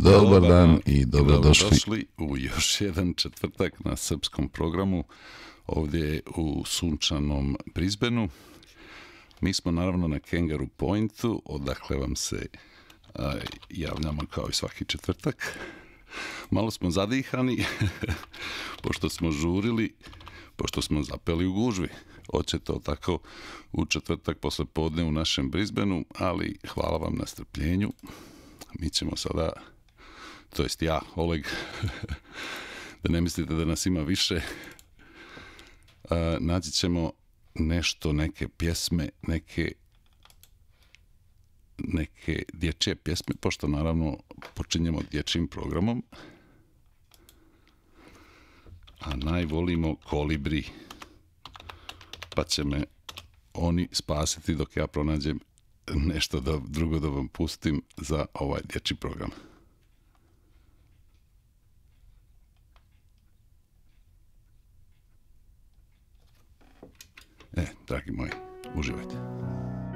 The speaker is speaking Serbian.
Dobar dan i dobrodošli u još jedan četvrtak na srpskom programu ovdje u sunčanom Brisbaneu. Mi smo naravno na Kangaroo Pointu, odakle vam se javljamo kao i svaki četvrtak. Malo smo zadihani, pošto smo žurili, pošto smo zapeli u gužvi. Hoće to tako u četvrtak posle podne u našem Brisbaneu, ali hvala vam na strpljenju. Mi ćemo sada, to jest ja, Oleg, da ne mislite da nas ima više, naći ćemo nešto, neke pjesme, neke dječje pjesme, pošto naravno počinjemo dječjim programom, a najvolimo Kolibri, pa će me oni spasiti dok ja pronađem nešto drugo da vam pustim za ovaj dječji program. Dragi moji, uživajte.